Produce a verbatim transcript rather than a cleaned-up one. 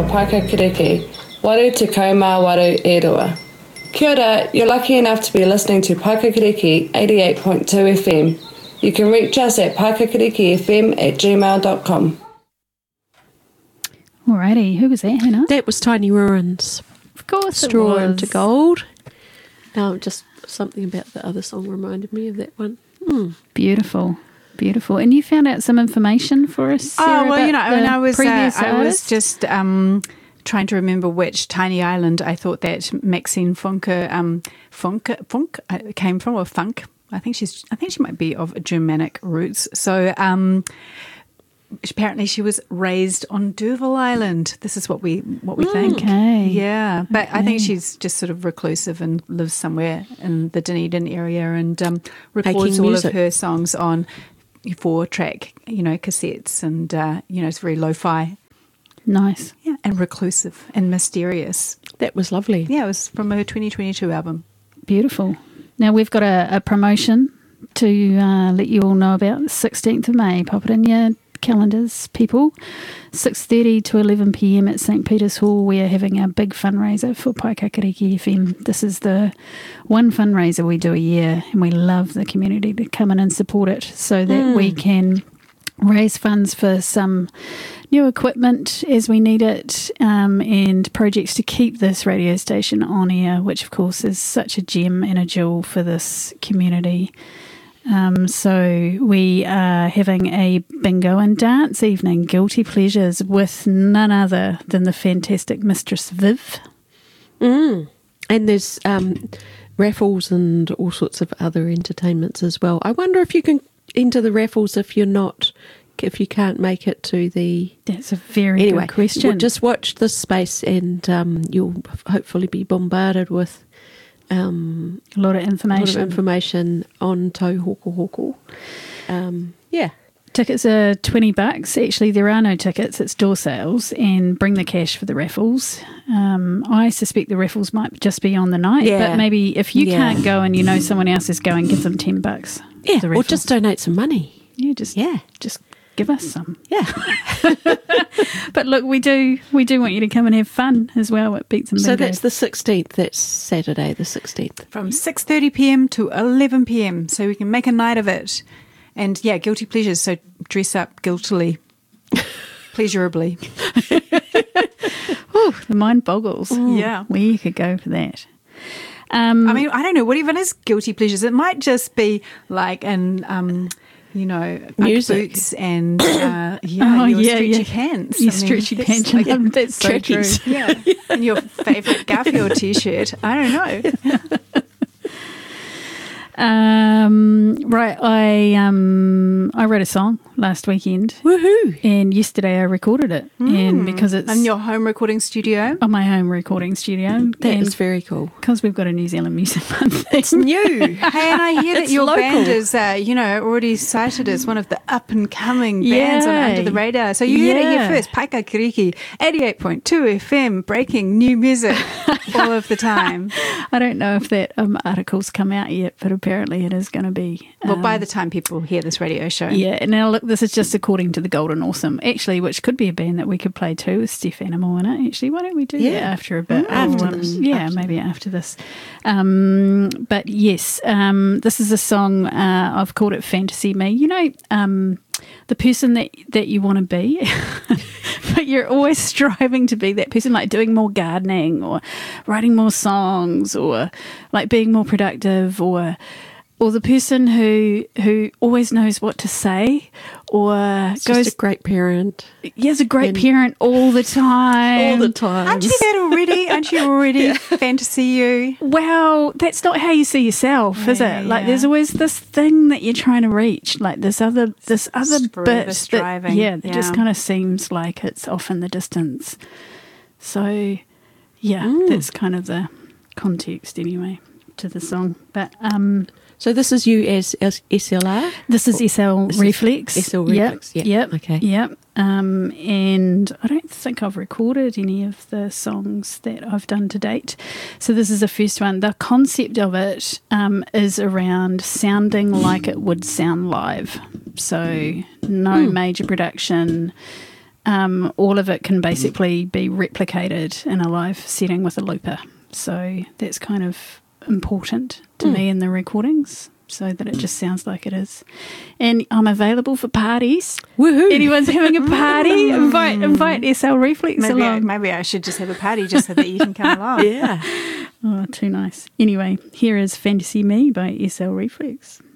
Paikakiriki, waru te kaumā waru e rua. Kia ora, you're lucky enough to be listening to Paikakiriki eighty-eight point two F M. You can reach us at paikakirikifm at gmail dot com. Alrighty, who was that, Hannah? That was Tiny Ruins. Of course it Straw was. into Gold. Um, just something about the other song reminded me of that one. Mm. Beautiful, beautiful. And you found out some information for us, Sarah, Oh, well, you know, about when the I was, uh, previous I was artist? just um, trying to remember which tiny island I thought that Maxine Funke, um, Funke, Funk uh, came from, or Funk. I think she's, I think she might be of Germanic roots. So, um, apparently she was raised on D'Urville Island. This is what we what we mm, think. Okay. Yeah, but okay. I think she's just sort of reclusive and lives somewhere in the Dunedin area and um, records all of her songs on four-track, you know, cassettes, and uh, you know, it's very lo-fi. Nice. Yeah, and reclusive and mysterious. That was lovely. Yeah, it was from her twenty twenty-two album. Beautiful. Now we've got a, a promotion to uh, let you all know about. The sixteenth of May. Pop it in your calendars, people. six thirty to eleven p.m. at St Peter's Hall. We are having a big fundraiser for Paikakiriki F M. This is the one fundraiser we do a year, and we love the community to come in and support it so that mm. we can raise funds for some new equipment as we need it, um, and projects to keep this radio station on air, which of course is such a gem and a jewel for this community. Um, so we are having a bingo and dance evening, Guilty Pleasures, with none other than the fantastic Mistress Viv. Mm. And there's um, raffles and all sorts of other entertainments as well. I wonder if you can enter the raffles if you're not, if you can't make it to the... That's a very anyway, good question. Well, just watch this space and um, you'll hopefully be bombarded with um, a lot of information. A lot of information on Tau Hoko Hoko. Um, yeah. Tickets are twenty bucks. Actually, there are no tickets. It's door sales, and bring the cash for the raffles. Um, I suspect the raffles might just be on the night, yeah. but maybe if you yeah. can't go and you know someone else is going, give them ten bucks. Yeah, or just donate some money. Yeah, just yeah, just give us some. Yeah. But look, we do we do want you to come and have fun as well at Beats and Bingo. So that's the sixteenth. That's Saturday, the sixteenth, from six thirty p.m. to eleven p.m. So we can make a night of it. And yeah, guilty pleasures. So dress up guiltily, pleasurably. Ooh, the mind boggles. Ooh. Yeah, we could go for that. Um, I mean, I don't know what even is guilty pleasures. It might just be like an, um, you know, music boots and uh, yeah, oh, your yeah, stretchy yeah. pants. Your I mean, stretchy that's, pants. like, Yeah, that's so trackies. true. Yeah. yeah, and your favourite Garfield T-shirt. I don't know. Um, right, I um I wrote a song last weekend. Woohoo! And yesterday I recorded it, mm. and because it's in your home recording studio, on my home recording studio. That is very cool because we've got a New Zealand Music Month. It's new. Hey, and I hear that it's your local. band is, uh, you know, already cited as one of the up and coming bands on Under the Radar. So you yeah. heard it here first. Paikakiriki, eighty-eight point two F M, breaking new music all of the time. I don't know if that um, article's come out yet, but apparently it is going to be. Um, Well, by the time people hear this radio show. Yeah, and now look, this is just according to the Golden Awesome, actually, which could be a band that we could play too with Steph Animal in it. Actually, why don't we do yeah. that after a bit? Mm, after um, this. Yeah, after. maybe after this. Um, but yes, um, this is a song, uh, I've called it Fantasy Me. You know, um, the person that, that you want to be, but you're always striving to be that person, like doing more gardening or writing more songs or like being more productive, or or the person who who always knows what to say, or it's goes just a great parent. Yes, a great and parent all the time. All the time. Aren't you that already? Aren't you already yeah. fantasy you? Well, that's not how you see yourself, yeah, is it? Like, yeah. there's always this thing that you're trying to reach, like this other this other Sprue, bit this that, driving. yeah, that yeah. just kind of seems like it's off in the distance. So, yeah, Mm. that's kind of the context anyway to the song. But um, so this is you as S L R? this is S L this Reflex. S L Reflex, yep, yeah. Yep. Okay. Yep. Um, and I don't think I've recorded any of the songs that I've done to date. So this is the first one. The concept of it um, is around sounding like it would sound live. So no Mm. major production. um, all of it can basically be replicated in a live setting with a looper. So that's kind of important to mm. me in the recordings, so that it just sounds like it is. And I'm available for parties. Woohoo! Anyone's having a party, invite invite S L Reflex maybe along. I, maybe I should just have a party just so that you can come along. Yeah. Oh, too nice. Anyway, here is Fantasy Me by S L Reflex.